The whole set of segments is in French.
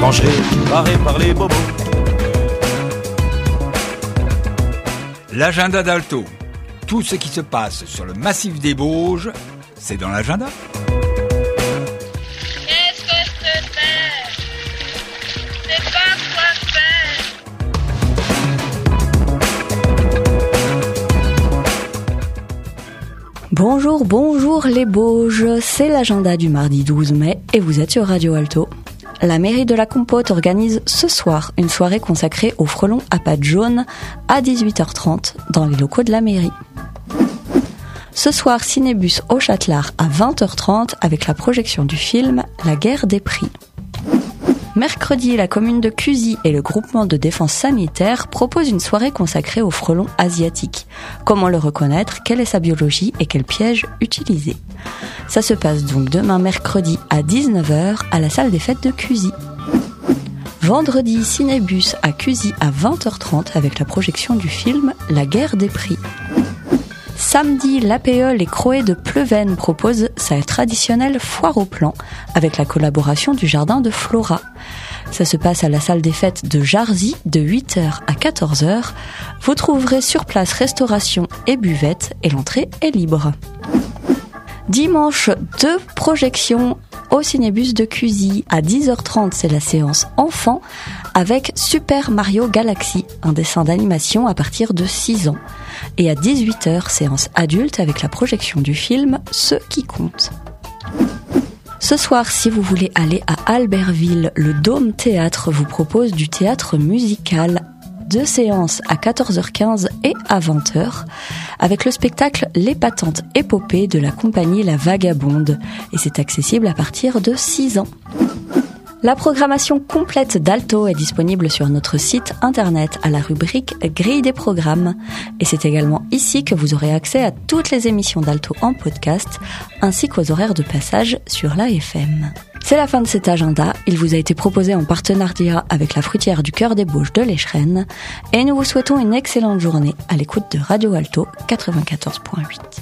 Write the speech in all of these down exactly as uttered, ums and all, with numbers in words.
l'orangerie barrée par les bobos. L'agenda d'Alto. Tout ce qui se passe sur le massif des Bauges, c'est dans l'agenda. Qu'est-ce que c'est? C'est pas quoi faire. Bonjour, bonjour les Bauges, c'est l'agenda du mardi douze mai et vous êtes sur Radio Alto. La mairie de la Compote organise ce soir une soirée consacrée aux frelons à pattes jaunes à dix-huit heures trente dans les locaux de la mairie. Ce soir, Cinébus au Châtelard à vingt heures trente avec la projection du film La guerre des prix. Mercredi, la commune de Cuzy et le groupement de défense sanitaire proposent une soirée consacrée aux frelons asiatiques. Comment le reconnaître, quelle est sa biologie et quels pièges utiliser. Ça se passe donc demain mercredi à dix-neuf heures à la salle des fêtes de Cuzy. Vendredi, Cinébus à Cuzy à vingt heures trente avec la projection du film La guerre des prix. Samedi, l'A P E Les Croés de Pleven propose sa traditionnelle foire au plan avec la collaboration du jardin de Flora. Ça se passe à la salle des fêtes de Jarzy de huit heures à quatorze heures. Vous trouverez sur place restauration et buvette et l'entrée est libre. Dimanche, deux projections au Cinébus de Cuzy. À dix heures trente, c'est la séance enfant avec Super Mario Galaxy, un dessin d'animation à partir de six ans. Et à dix-huit heures, séance adulte avec la projection du film Ce qui compte. Ce soir, si vous voulez aller à Albertville, le Dôme Théâtre vous propose du théâtre musical. Deux séances à quatorze heures quinze et à vingt heures avec le spectacle L'épatante épopée de la compagnie La Vagabonde et c'est accessible à partir de six ans. La programmation complète d'Alto est disponible sur notre site internet à la rubrique Grille des programmes et c'est également ici que vous aurez accès à toutes les émissions d'Alto en podcast ainsi qu'aux horaires de passage sur l'A F M. C'est la fin de cet agenda, il vous a été proposé en partenariat avec la fruitière du Cœur des Bauges de l'Échrennes et nous vous souhaitons une excellente journée à l'écoute de Radio Alto quatre-vingt-quatorze point huit.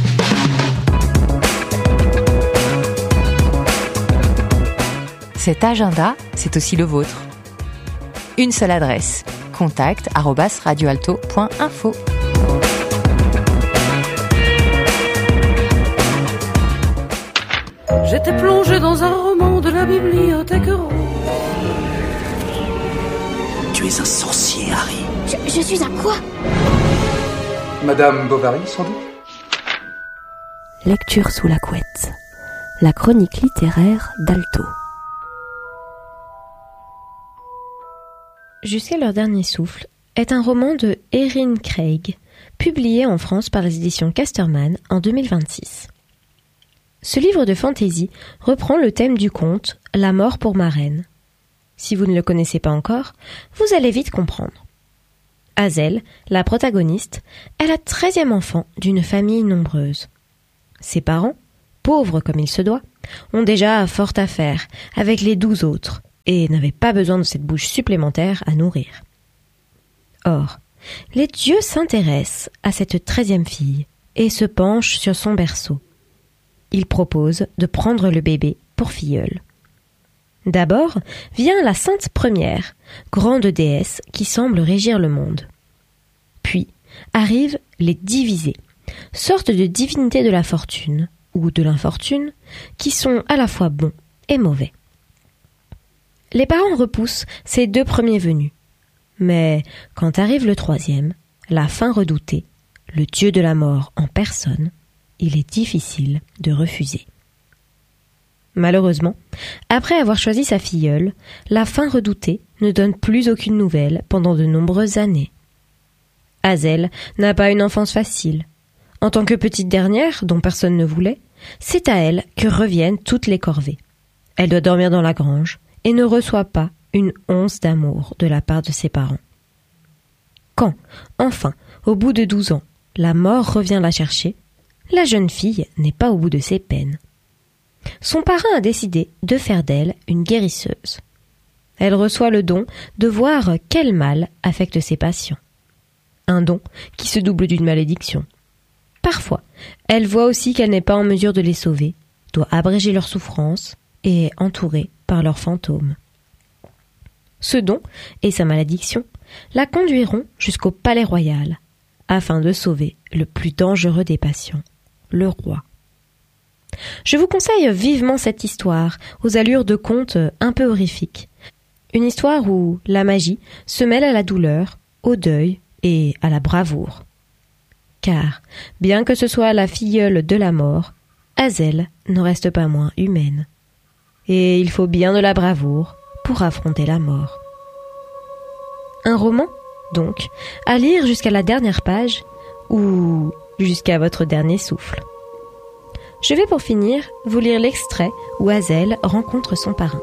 Cet agenda, c'est aussi le vôtre. Une seule adresse, contact arobase radioalto point info. J'étais plongé dans un roman de la bibliothèque rose. Tu es un sorcier, Harry. Je, je suis un quoi? Madame Bovary, sans doute? Lecture sous la couette. La chronique littéraire d'Alto. Jusqu'à leur dernier souffle est un roman de Erin Craig, publié en France par les éditions Casterman en deux mille vingt-six. Ce livre de fantaisie reprend le thème du conte « La mort pour ma reine ». Si vous ne le connaissez pas encore, vous allez vite comprendre. Hazel, la protagoniste, est la treizième enfant d'une famille nombreuse. Ses parents, pauvres comme il se doit, ont déjà fort à faire avec les douze autres et n'avaient pas besoin de cette bouche supplémentaire à nourrir. Or, les dieux s'intéressent à cette treizième fille et se penchent sur son berceau. Ils proposent de prendre le bébé pour filleule. D'abord vient la Sainte Première, grande déesse qui semble régir le monde. Puis arrivent les divisés, sortes de divinités de la fortune ou de l'infortune qui sont à la fois bons et mauvais. Les parents repoussent ces deux premiers venus. Mais quand arrive le troisième, la fin redoutée, le dieu de la mort en personne, il est difficile de refuser. Malheureusement, après avoir choisi sa filleule, la fin redoutée ne donne plus aucune nouvelle pendant de nombreuses années. Hazel n'a pas une enfance facile. En tant que petite dernière, dont personne ne voulait, c'est à elle que reviennent toutes les corvées. Elle doit dormir dans la grange et ne reçoit pas une once d'amour de la part de ses parents. Quand, enfin, au bout de douze ans, la mort revient la chercher, la jeune fille n'est pas au bout de ses peines. Son parrain a décidé de faire d'elle une guérisseuse. Elle reçoit le don de voir quel mal affecte ses patients. Un don qui se double d'une malédiction. Parfois, elle voit aussi qu'elle n'est pas en mesure de les sauver, doit abréger leurs souffrances et est entourée par leurs fantômes. Ce don et sa malédiction la conduiront jusqu'au palais royal, afin de sauver le plus dangereux des patients, le roi. Je vous conseille vivement cette histoire, aux allures de conte un peu horrifiques. Une histoire où la magie se mêle à la douleur, au deuil et à la bravoure. Car, bien que ce soit la filleule de la mort, Hazel ne reste pas moins humaine. Et il faut bien de la bravoure pour affronter la mort. Un roman, donc, à lire jusqu'à la dernière page ou jusqu'à votre dernier souffle. Je vais pour finir vous lire l'extrait où Hazel rencontre son parrain.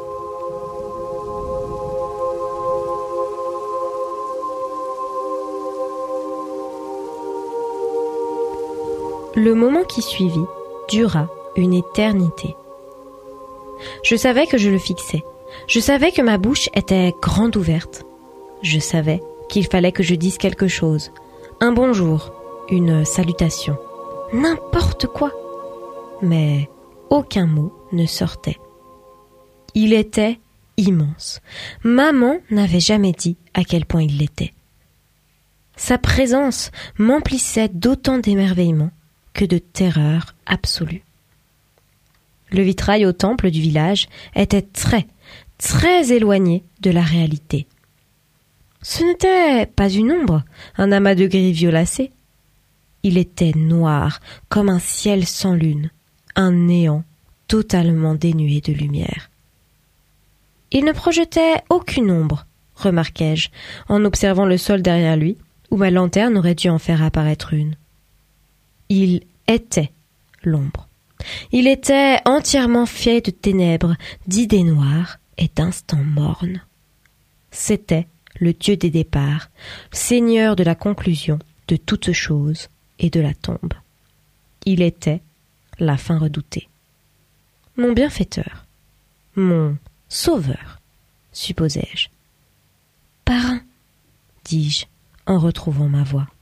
Le moment qui suivit dura une éternité. Je savais que je le fixais. Je savais que ma bouche était grande ouverte. Je savais qu'il fallait que je dise quelque chose. Un bonjour, une salutation, n'importe quoi. Mais aucun mot ne sortait. Il était immense. Maman n'avait jamais dit à quel point il l'était. Sa présence m'emplissait d'autant d'émerveillement que de terreur absolue. Le vitrail au temple du village était très, très éloigné de la réalité. Ce n'était pas une ombre, un amas de gris violacé. Il était noir comme un ciel sans lune, un néant totalement dénué de lumière. Il ne projetait aucune ombre, remarquai-je, en observant le sol derrière lui, où ma lanterne aurait dû en faire apparaître une. Il était l'ombre. Il était entièrement fait de ténèbres, d'idées noires et d'instants mornes. C'était le dieu des départs, seigneur de la conclusion de toutes choses et de la tombe. Il était la fin redoutée. Mon bienfaiteur, mon sauveur, supposai-je. Parrain, dis-je en retrouvant ma voix.